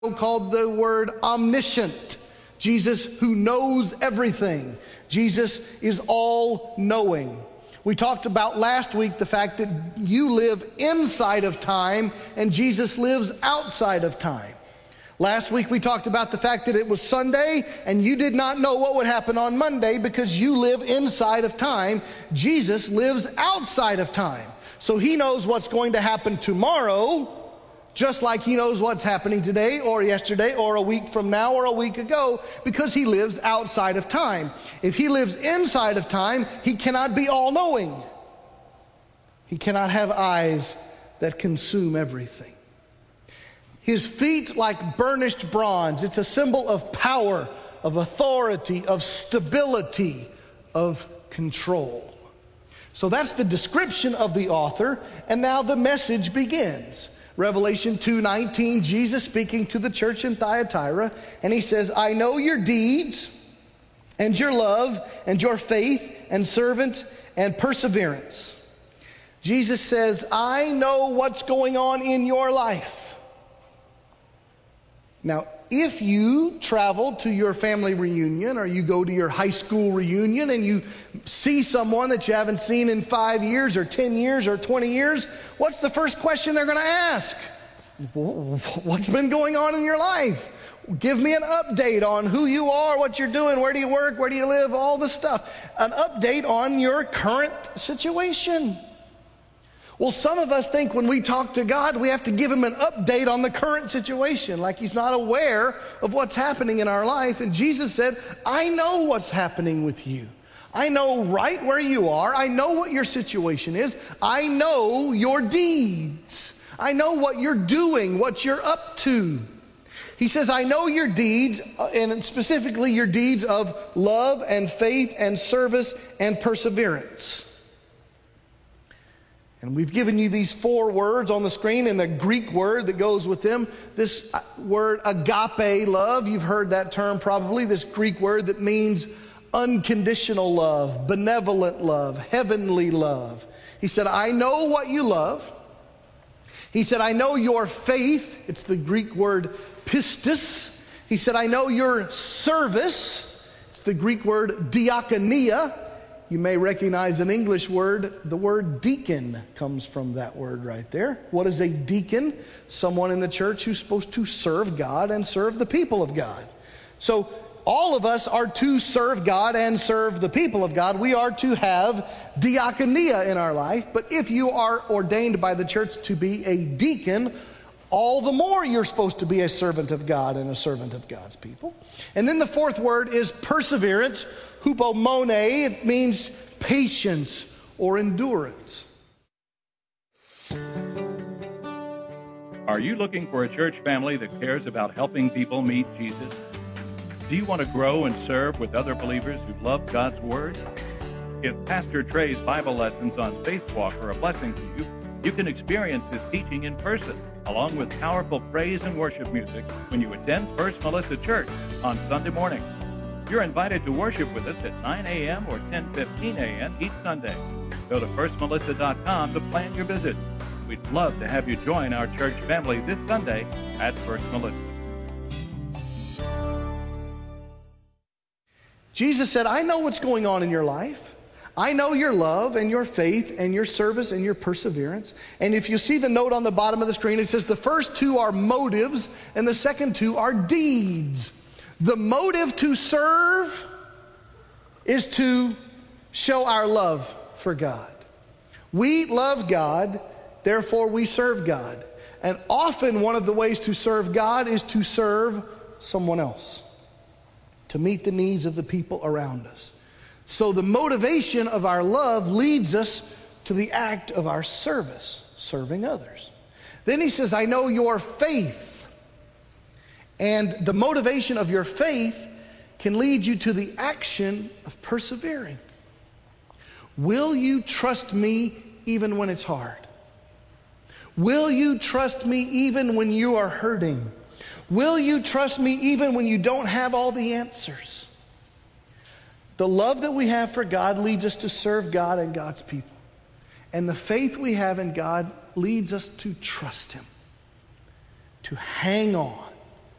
called the word omniscient. Jesus who knows everything. Jesus is all-knowing. We talked about last week the fact that you live inside of time and Jesus lives outside of time. Last week we talked about the fact that it was Sunday and you did not know what would happen on Monday because you live inside of time. Jesus lives outside of time. So he knows what's going to happen tomorrow, just like he knows what's happening today or yesterday or a week from now or a week ago, because he lives outside of time. If he lives inside of time, he cannot be all-knowing. He cannot have eyes that consume everything. His feet like burnished bronze. It's a symbol of power, of authority, of stability, of control. So that's the description of the author, and now the message begins. Revelation 2:19, Jesus speaking to the church in Thyatira, and he says, I know your deeds and your love and your faith and servants and perseverance. Jesus says, I know what's going on in your life. Now, if you travel to your family reunion or you go to your high school reunion and you see someone that you haven't seen in 5 years or 10 years or 20 years, what's the first question they're going to ask? What's been going on in your life? Give me an update on who you are, what you're doing, where do you work, where do you live, all this stuff. An update on your current situation. Well, some of us think when we talk to God, we have to give him an update on the current situation, like he's not aware of what's happening in our life. And Jesus said, I know what's happening with you. I know right where you are. I know what your situation is. I know your deeds. I know what you're doing, what you're up to. He says, I know your deeds, and specifically your deeds of love and faith and service and perseverance. And we've given you these 4 words on the screen and the Greek word that goes with them. This word agape love, you've heard that term probably, this Greek word that means unconditional love, benevolent love, heavenly love. He said, I know what you love. He said, I know your faith. It's the Greek word pistis. He said, I know your service. It's the Greek word diakonia. You may recognize an English word. The word deacon comes from that word right there. What is a deacon? Someone in the church who's supposed to serve God and serve the people of God. So all of us are to serve God and serve the people of God. We are to have diakonia in our life. But if you are ordained by the church to be a deacon, all the more you're supposed to be a servant of God and a servant of God's people. And then the 4th word is perseverance. Hupomone, it means patience or endurance. Are you looking for a church family that cares about helping people meet Jesus? Do you want to grow and serve with other believers who love God's Word? If Pastor Trey's Bible lessons on Faith Walk are a blessing to you, you can experience his teaching in person, along with powerful praise and worship music when you attend First Melissa Church on Sunday morning. You're invited to worship with us at 9 a.m. or 10:15 a.m. each Sunday. Go to firstmelissa.com to plan your visit. We'd love to have you join our church family this Sunday at First Melissa. Jesus said, I know what's going on in your life. I know your love and your faith and your service and your perseverance. And if you see the note on the bottom of the screen, it says the first 2 are motives and the second 2 are deeds. The motive to serve is to show our love for God. We love God, therefore we serve God. And often one of the ways to serve God is to serve someone else, to meet the needs of the people around us. So the motivation of our love leads us to the act of our service, serving others. Then he says, I know your faith. And the motivation of your faith can lead you to the action of persevering. Will you trust me even when it's hard? Will you trust me even when you are hurting? Will you trust me even when you don't have all the answers? The love that we have for God leads us to serve God and God's people. And the faith we have in God leads us to trust him, to hang on,